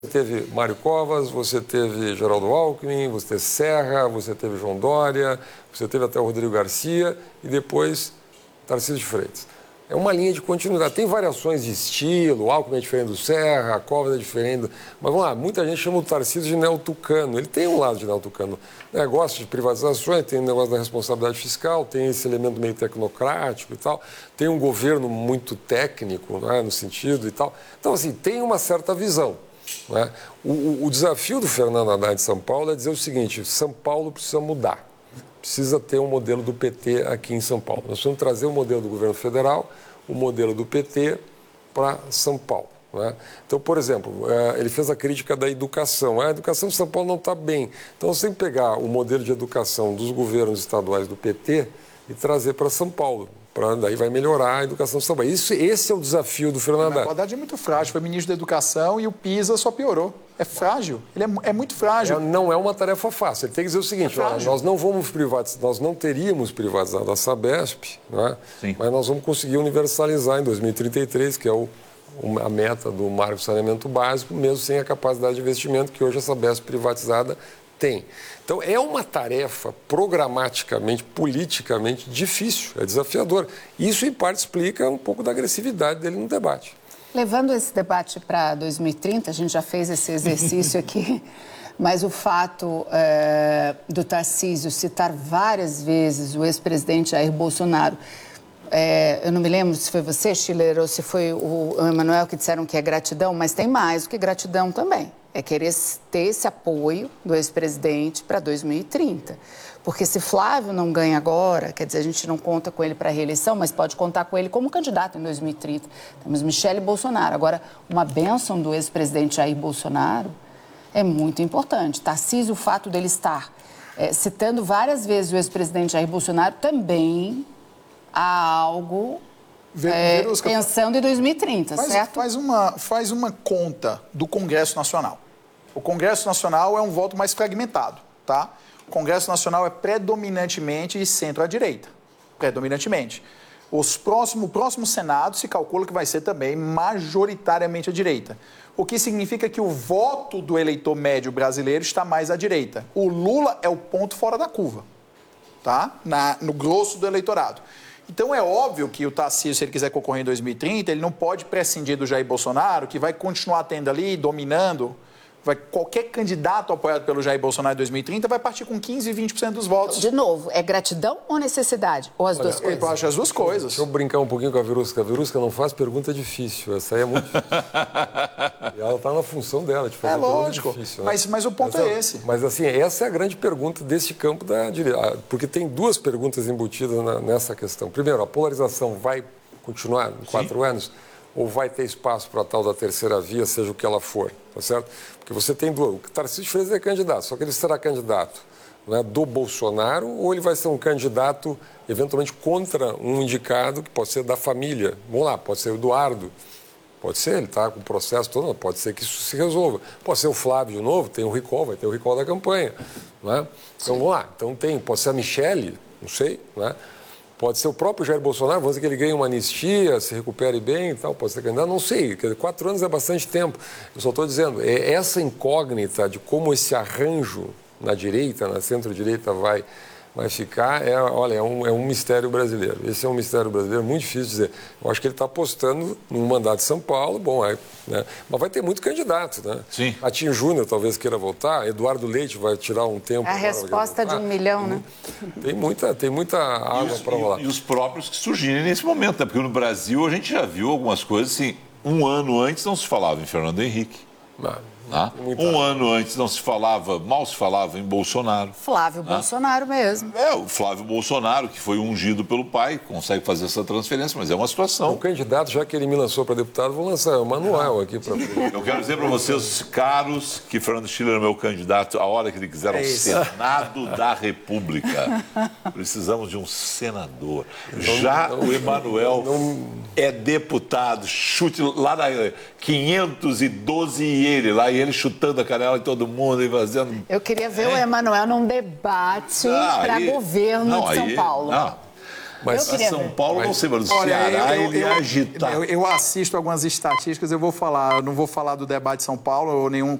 teve Mário Covas, você teve Geraldo Alckmin, você teve Serra, você teve João Dória, você teve até o Rodrigo Garcia e depois Tarcísio de Freitas. É uma linha de continuidade. Tem variações de estilo, o Alckmin é diferente do Serra, a Covas é diferente. Mas vamos lá, muita gente chama o Tarcísio de neotucano. Ele tem um lado de neotucano. Negócio de privatizações, tem o negócio da responsabilidade fiscal, tem esse elemento meio tecnocrático e tal. Tem um governo muito técnico, né, no sentido e tal. Então, assim, tem uma certa visão. Né? O desafio do Fernando Haddad de São Paulo é dizer o seguinte: São Paulo precisa mudar. Precisa ter um modelo do PT aqui em São Paulo. Nós precisamos trazer o modelo do governo federal, o modelo do PT para São Paulo. Né? Então, por exemplo, ele fez a crítica da educação. A educação de São Paulo não está bem. Então, você tem que pegar o modelo de educação dos governos estaduais do PT e trazer para São Paulo. Daí vai melhorar a educação de São Paulo. Esse é o desafio do Fernando Haddad. O Haddad é muito frágil, foi ministro da Educação e o PISA só piorou. É frágil, ele é muito frágil. Não é uma tarefa fácil. Ele tem que dizer o seguinte: nós não vamos privatizar, nós não teríamos privatizado a Sabesp, né? Mas nós vamos conseguir universalizar em 2033, que é a meta do Marco de Saneamento Básico, mesmo sem a capacidade de investimento que hoje a Sabesp privatizada tem. Então, é uma tarefa programaticamente, politicamente difícil, é desafiador. Isso, em parte, explica um pouco da agressividade dele no debate. Levando esse debate para 2030, a gente já fez esse exercício aqui, mas o fato do Tarcísio citar várias vezes o ex-presidente Jair Bolsonaro, eu não me lembro se foi você, Schiller, ou se foi o Emanuel que disseram que é gratidão, mas tem mais do que gratidão também. É querer ter esse apoio do ex-presidente para 2030. Porque se Flávio não ganha agora, quer dizer, a gente não conta com ele para a reeleição, mas pode contar com ele como candidato em 2030. Temos Michele Bolsonaro. Agora, uma bênção do ex-presidente Jair Bolsonaro é muito importante. Tarcísio, o fato dele estar citando várias vezes o ex-presidente Jair Bolsonaro, também há algo pensando em 2030, certo? Faz uma conta do Congresso Nacional. O Congresso Nacional é um voto mais fragmentado, tá? O Congresso Nacional é predominantemente centro à direita, predominantemente. O próximo Senado se calcula que vai ser também majoritariamente à direita, o que significa que o voto do eleitor médio brasileiro está mais à direita. O Lula é o ponto fora da curva, tá? No grosso do eleitorado. Então, é óbvio que o Tarcísio, se ele quiser concorrer em 2030, ele não pode prescindir do Jair Bolsonaro, que vai continuar tendo ali, dominando. Qualquer candidato apoiado pelo Jair Bolsonaro em 2030 vai partir com 15% e 20% dos votos. De novo, é gratidão ou necessidade? Ou as duas coisas? Eu acho as duas coisas. Deixa eu brincar um pouquinho com a Verusca. A Verusca não faz pergunta difícil. Essa aí é muito difícil. E ela está na função dela de fazer pergunta difícil. Né? Mas o ponto é esse. Mas assim, essa é a grande pergunta desse campo da direita. Porque tem duas perguntas embutidas nessa questão. Primeiro, a polarização vai continuar em 4 anos? Ou vai ter espaço para a tal da terceira via, seja o que ela for, tá certo? Porque você tem duas. O Tarcísio de Freitas é candidato, só que ele será candidato, não é, do Bolsonaro, ou ele vai ser um candidato, eventualmente, contra um indicado que pode ser da família. Vamos lá, pode ser o Eduardo, pode ser, ele está com o processo todo, pode ser que isso se resolva. Pode ser o Flávio de novo, tem o recall, vai ter o recall da campanha, não é? Então, vamos lá. Então, pode ser a Michele, não sei, não é? Pode ser o próprio Jair Bolsonaro, vamos dizer que ele ganhe uma anistia, se recupere bem e tal, pode ser candidato, não sei. 4 anos é bastante tempo. Eu só estou dizendo, essa incógnita de como esse arranjo na direita, na centro-direita vai ficar, é um mistério brasileiro. Esse é um mistério brasileiro muito difícil de dizer. Eu acho que ele está apostando num mandato de São Paulo, né? Mas vai ter muito candidato, né? Sim. Atim Júnior talvez queira voltar, Eduardo Leite vai tirar um tempo. A resposta de 1 milhão, né? Tem muita água para rolar. E os próprios que surgirem nesse momento, né? Porque no Brasil a gente já viu algumas coisas assim, 1 ano antes não se falava em Fernando Henrique. Um ano antes não se falava, mal se falava em Bolsonaro. Flávio Bolsonaro mesmo. O Flávio Bolsonaro, que foi ungido pelo pai, consegue fazer essa transferência, mas é uma situação. O candidato, já que ele me lançou para deputado, vou lançar o Manuel aqui para... Eu quero dizer para vocês, caros, que Fernando Schiller é meu candidato a hora que ele quiser ao Senado da República. Precisamos de um senador. O Emanuel é deputado, chute lá na 512 e ele chutando a canela em todo mundo e fazendo... Eu queria ver o Emanuel num debate para governo de São Paulo. Mas Eu queria São ver. Paulo, não sei, mas o Olha, Ceará, ele ia agitar. eu assisto algumas estatísticas, eu não vou falar do debate de São Paulo ou nenhum